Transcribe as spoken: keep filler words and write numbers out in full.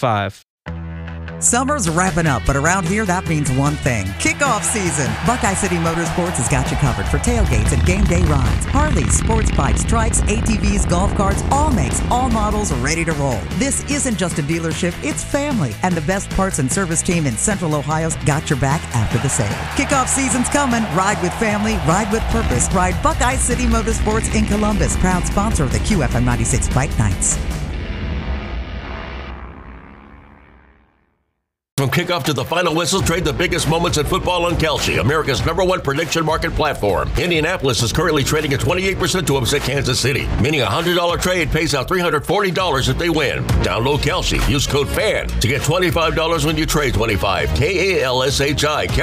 five. Summer's wrapping up, but around here, that means one thing. Kickoff season. Buckeye City Motorsports has got you covered for tailgates and game day rides. Harleys, sports bikes, trikes, A T Vs, golf carts, all makes, all models ready to roll. This isn't just a dealership, it's family. And the best parts and service team in Central Ohio's got your back after the sale. Kickoff season's coming. Ride with family, ride with purpose. Ride Buckeye City Motorsports in Columbus. Proud sponsor of the Q F M ninety-six Bike Nights. From kickoff to the final whistle, trade the biggest moments in football on Kalshi, America's number one prediction market platform. Indianapolis is currently trading at twenty-eight percent to upset Kansas City, meaning a one hundred dollars trade pays out three hundred forty dollars if they win. Download Kalshi. Use code FAN to get twenty-five dollars when you trade twenty-five. K A L S H I.